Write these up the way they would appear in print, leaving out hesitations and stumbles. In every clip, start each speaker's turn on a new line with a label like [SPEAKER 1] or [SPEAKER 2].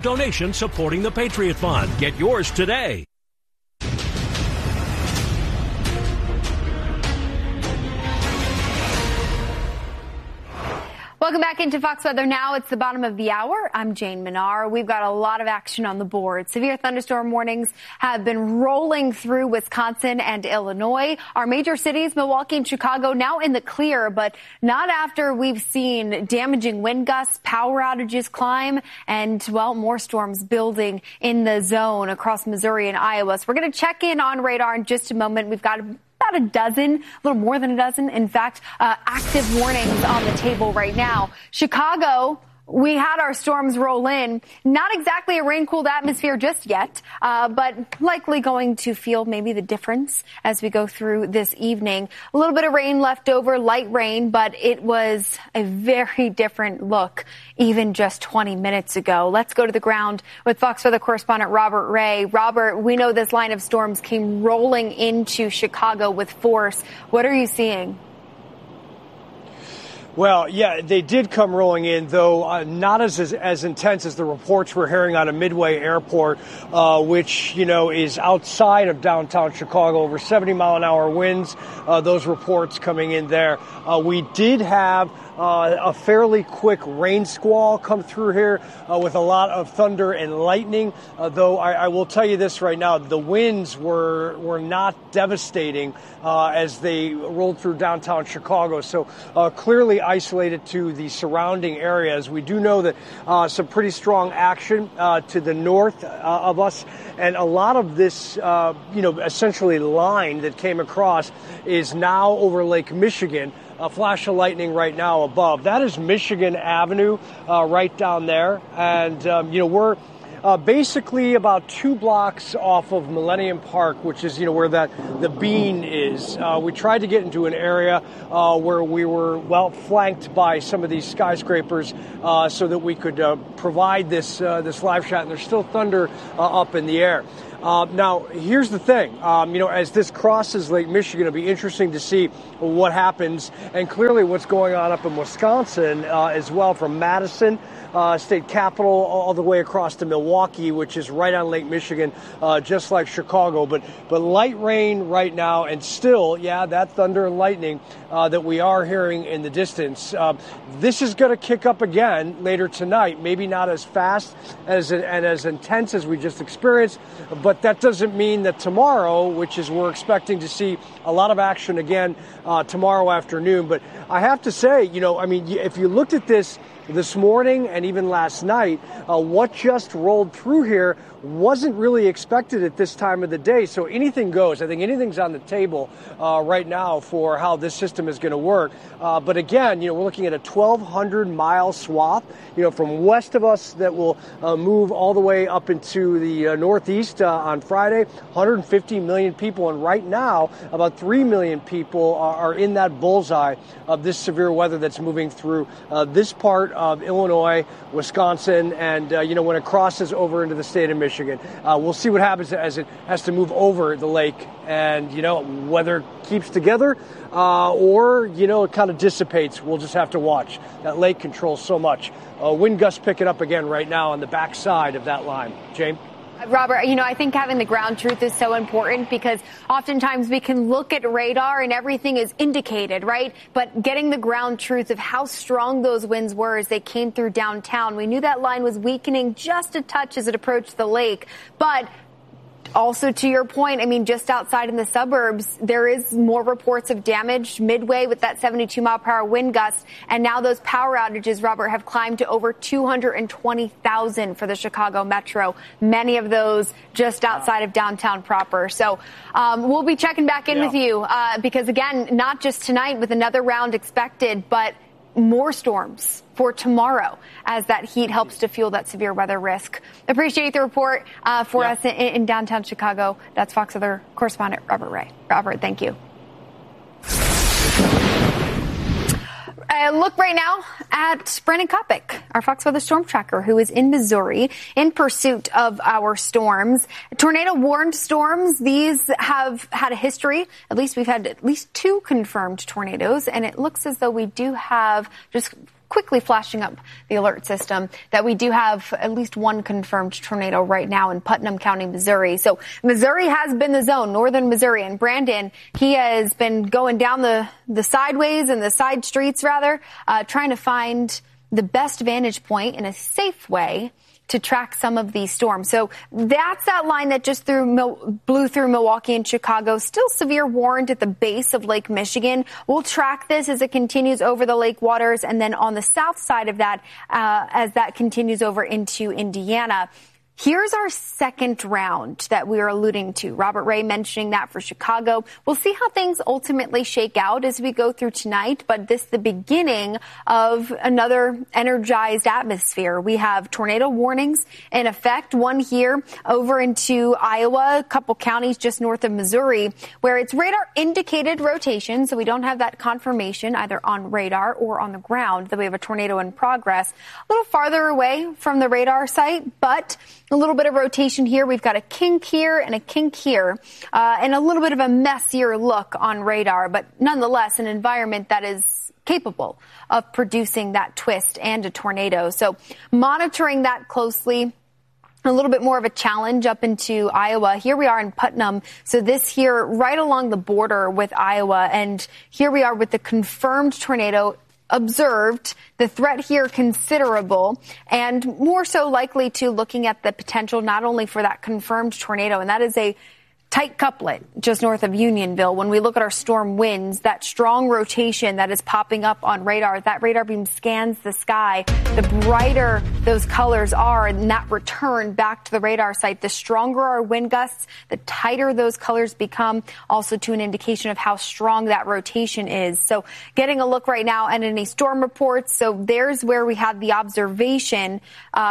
[SPEAKER 1] donation supporting the Patriot Fund. Get yours today.
[SPEAKER 2] Welcome back into Fox Weather Now. It's the bottom of the hour. I'm Jane Minar. We've got a lot of action on the board. Severe thunderstorm warnings have been rolling through Wisconsin and Illinois. Our major cities, Milwaukee and Chicago, now in the clear, but not after we've seen damaging wind gusts, power outages climb, and, well, more storms building in the zone across Missouri and Iowa. So we're going to check in on radar in just a moment. We've got about a dozen, a little more than a dozen, in fact, active warnings on the table right now. Chicago, we had our storms roll in. Not exactly a rain-cooled atmosphere just yet, but likely going to feel maybe the difference as we go through this evening. A little bit of rain left over, light rain, but it was a very different look even just 20 minutes ago. Let's go to the ground with Fox Weather correspondent Robert Ray. Robert, we know this line of storms came rolling into Chicago with force. What are you seeing?
[SPEAKER 3] Well, yeah, they did come rolling in, though not as intense as the reports we're hearing out of Midway Airport, which, is outside of downtown Chicago, over 70-mile-an-hour winds, those reports coming in there. We did have a fairly quick rain squall come through here with a lot of thunder and lightning, though I will tell you this right now, the winds were not devastating as they rolled through downtown Chicago, so clearly isolated to the surrounding areas. We do know that some pretty strong action to the north of us, and a lot of this, essentially line that came across is now over Lake Michigan. A flash of lightning right now above. That is Michigan Avenue right down there. And, we're basically about 2 blocks off of Millennium Park, which is, where the bean is. We tried to get into an area where we were, flanked by some of these skyscrapers so that we could provide this live shot. And there's still thunder up in the air. Now, here's the thing. As this crosses Lake Michigan, it'll be interesting to see what happens, and clearly what's going on up in Wisconsin as well, from Madison state capital all the way across to Milwaukee, which is right on Lake Michigan, just like Chicago. But light rain right now, and still, that thunder and lightning that we are hearing in the distance. This is going to kick up again later tonight. Maybe not as fast and as intense as we just experienced, but that doesn't mean that tomorrow, which is we're expecting to see a lot of action again tomorrow afternoon. But I have to say, if you looked at this morning and even last night, what just rolled through here wasn't really expected at this time of the day. So anything goes. I think anything's on the table right now for how this system is going to work. But again, we're looking at a 1,200-mile swath, from west of us that will move all the way up into the northeast on Friday. 150 million people. And right now, about 3 million people are in that bullseye of this severe weather that's moving through this part of Illinois, Wisconsin, and, when it crosses over into the state of Michigan. We'll see what happens as it has to move over the lake and, whether it keeps together or, it kind of dissipates. We'll just have to watch. That lake controls so much. Wind gusts picking up again right now on the backside of that line. Jane?
[SPEAKER 2] Robert, I think having the ground truth is so important because oftentimes we can look at radar and everything is indicated, right? But getting the ground truth of how strong those winds were as they came through downtown. We knew that line was weakening just a touch as it approached the lake, but also, to your point, just outside in the suburbs, there is more reports of damage Midway with that 72-mile-per-hour wind gust. And now those power outages, Robert, have climbed to over 220,000 for the Chicago Metro. Many of those just outside of downtown proper. So we'll be checking back in with you because, again, not just tonight with another round expected, but more storms for tomorrow as that heat helps to fuel that severe weather risk. Appreciate the report for us in downtown Chicago. That's Fox Weather correspondent Robert Ray. Robert, thank you. Look right now at Brandon Kopic, our Fox Weather storm tracker, who is in Missouri in pursuit of our storms. Tornado-warned storms, these have had a history. We've had at least 2 confirmed tornadoes, and it looks as though we do have just quickly flashing up the alert system that we do have at least one confirmed tornado right now in Putnam County, Missouri. So Missouri has been the zone, northern Missouri. And Brandon, he has been going down the sideways and the side streets, rather, trying to find the best vantage point in a safe way to track some of these storms. So that's that line that just blew through Milwaukee and Chicago. Still severe warned at the base of Lake Michigan. We'll track this as it continues over the lake waters, and then on the south side of that, as that continues over into Indiana. Here's our second round that we are alluding to. Robert Ray mentioning that for Chicago. We'll see how things ultimately shake out as we go through tonight, but this is the beginning of another energized atmosphere. We have tornado warnings in effect, one here over into Iowa, a couple counties just north of Missouri, where it's radar indicated rotation, so we don't have that confirmation either on radar or on the ground that we have a tornado in progress. A little farther away from the radar site, but a little bit of rotation here. We've got a kink here and a kink here, and a little bit of a messier look on radar, but nonetheless an environment that is capable of producing that twist and a tornado. So monitoring that closely. A little bit more of a challenge up into Iowa. Here we are in Putnam. So this here right along the border with Iowa, and here we are with the confirmed tornado observed, the threat here considerable, and more so likely to looking at the potential not only for that confirmed tornado, and that is a tight couplet just north of Unionville. When we look at our storm winds, that strong rotation that is popping up on radar, that radar beam scans the sky. The brighter those colors are and that return back to the radar site, the stronger our wind gusts, the tighter those colors become, also to an indication of how strong that rotation is. So getting a look right now at any storm reports. So there's where we had the observation.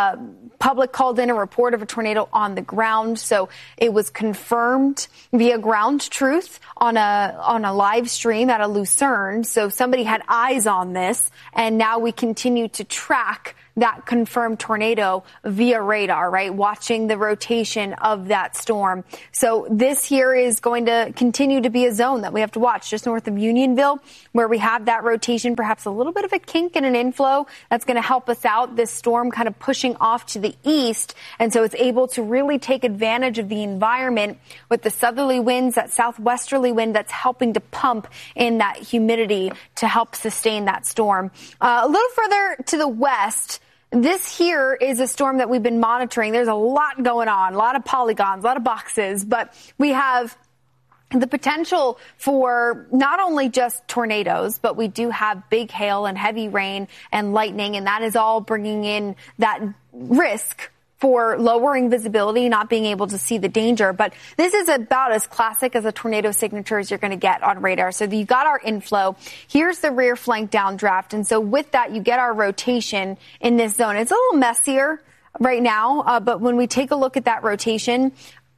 [SPEAKER 2] Public called in a report of a tornado on the ground. So it was confirmed via Ground Truth on a live stream at a Lucerne. So somebody had eyes on this, and now we continue to track that confirmed tornado via radar, right? Watching the rotation of that storm. So this here is going to continue to be a zone that we have to watch just north of Unionville, where we have that rotation, perhaps a little bit of a kink and an inflow that's going to help us out. This storm kind of pushing off to the east. And so it's able to really take advantage of the environment with the southerly winds, that southwesterly wind that's helping to pump in that humidity to help sustain that storm. A little further to the west, this here is a storm that we've been monitoring. There's a lot going on, a lot of polygons, a lot of boxes, but we have the potential for not only just tornadoes, but we do have big hail and heavy rain and lightning, and that is all bringing in that risk for lowering visibility, not being able to see the danger. But this is about as classic as a tornado signature as you're going to get on radar. So you've got our inflow. Here's the rear flank downdraft. And so with that, you get our rotation in this zone. It's a little messier right now, but when we take a look at that rotation,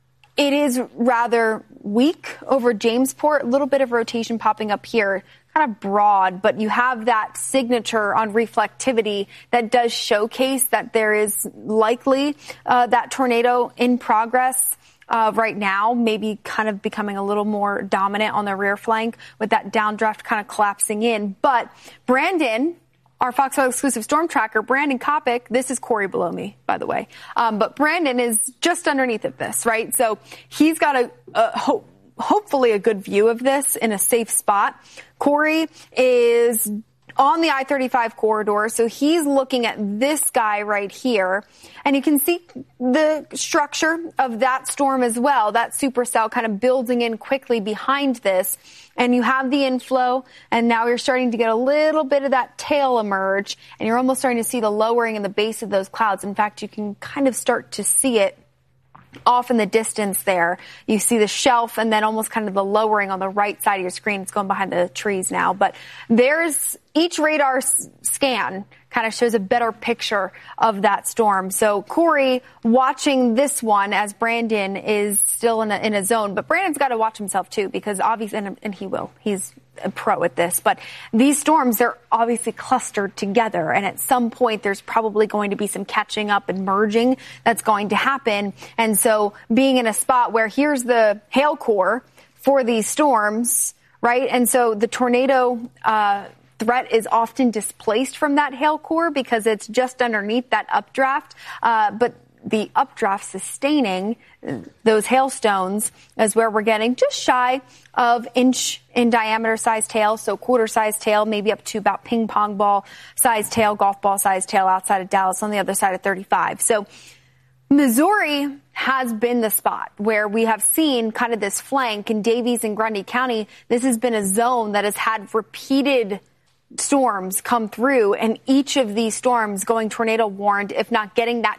[SPEAKER 2] it is rather weak over Jamesport. A little bit of rotation popping up here, kind of broad, but you have that signature on reflectivity that does showcase that there is likely that tornado in progress right now, maybe kind of becoming a little more dominant on the rear flank with that downdraft kind of collapsing in. But Brandon, our Foxwell exclusive storm tracker, Brandon Kopic, this is Corey below me, by the way, but Brandon is just underneath of this, right? So he's got hopefully a good view of this in a safe spot. Corey is on the I-35 corridor, so he's looking at this guy right here, and you can see the structure of that storm as well, that supercell kind of building in quickly behind this, and you have the inflow, and now you're starting to get a little bit of that tail emerge, and you're almost starting to see the lowering in the base of those clouds. In fact, you can kind of start to see it off in the distance there. You see the shelf and then almost kind of the lowering on the right side of your screen. It's going behind the trees now, but there's each radar scan kind of shows a better picture of that storm. So Corey watching this one as Brandon is still in a zone, but Brandon's got to watch himself too, because obviously, and he will, he's a pro at this, but these storms, they're obviously clustered together, and at some point there's probably going to be some catching up and merging that's going to happen. And so being in a spot where here's the hail core for these storms, right? And so the tornado threat is often displaced from that hail core because it's just underneath that updraft. But the updraft sustaining those hailstones is where we're getting just shy of inch in diameter sized hail. So quarter sized hail, maybe up to about ping pong ball sized hail, golf ball sized hail outside of Dallas on the other side of 35. So Missouri has been the spot where we have seen kind of this flank in Daviess and Grundy County. This has been a zone that has had repeated storms come through, and each of these storms going tornado warned, if not getting that